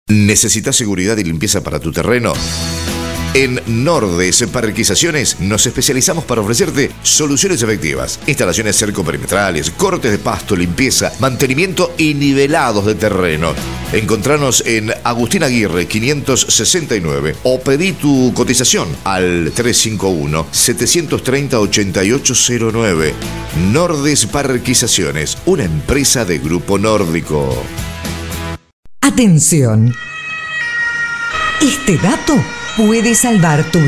¿Necesitas seguridad y limpieza para tu terreno? En Nordes Parquizaciones nos especializamos para ofrecerte soluciones efectivas, instalaciones cercoperimetrales, cortes de pasto, limpieza, mantenimiento y nivelados de terreno. Encontranos en Agustín Aguirre 569 o pedí tu cotización al 351-730-8809. Nordes Parquizaciones, una empresa de Grupo Nórdico. Atención. Este dato puede salvar tu